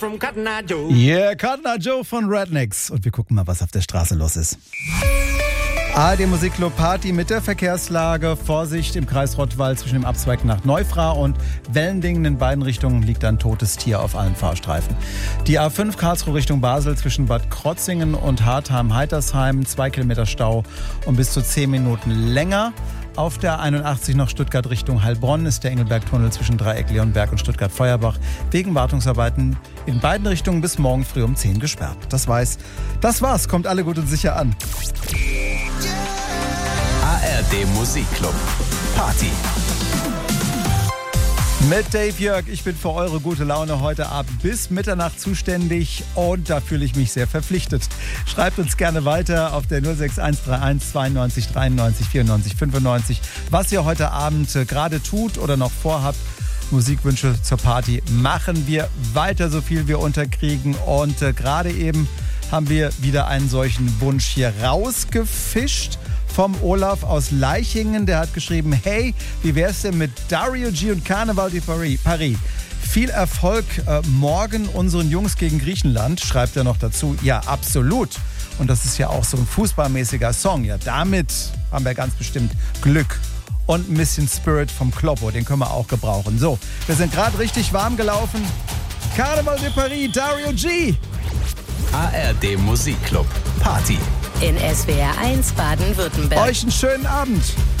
From Cotton Eye Joe. Yeah, Cotton Eye Joe von Rednecks. Und wir gucken mal, was auf der Straße los ist. ARD Musikclub Party mit der Verkehrslage. Vorsicht im Kreis Rottweil zwischen dem Abzweig nach Neufra und Wellendingen. In beiden Richtungen liegt ein totes Tier auf allen Fahrstreifen. Die A5 Karlsruhe Richtung Basel zwischen Bad Krotzingen und Hartheim-Heitersheim. 2 Kilometer Stau und bis zu 10 Minuten länger. Auf der 81 nach Stuttgart Richtung Heilbronn ist der Engelberg-Tunnel zwischen Dreieck Leonberg und Stuttgart-Feuerbach wegen Wartungsarbeiten in beiden Richtungen bis morgen früh um 10 gesperrt. Das war's. Kommt alle gut und sicher an. ARD Musikclub Party. Mit Dave Jörg, ich bin für eure gute Laune heute Abend bis Mitternacht zuständig und da fühle ich mich sehr verpflichtet. Schreibt uns gerne weiter auf der 06131 92 93 94 95, was ihr heute Abend gerade tut oder noch vorhabt. Musikwünsche zur Party machen wir weiter, so viel wir unterkriegen. Und gerade eben haben wir wieder einen solchen Wunsch hier rausgefischt. Vom Olaf aus Leichingen, der hat geschrieben, hey, wie wär's denn mit Dario G und Carnaval de Paris? Viel Erfolg morgen unseren Jungs gegen Griechenland, schreibt er noch dazu. Ja, absolut. Und das ist ja auch so ein fußballmäßiger Song. Ja, damit haben wir ganz bestimmt Glück. Und ein bisschen Spirit vom Kloppo, den können wir auch gebrauchen. So, wir sind gerade richtig warm gelaufen. Carnaval de Paris, Dario G. ARD Musikclub Party. In SWR 1 Baden-Württemberg. Euch einen schönen Abend.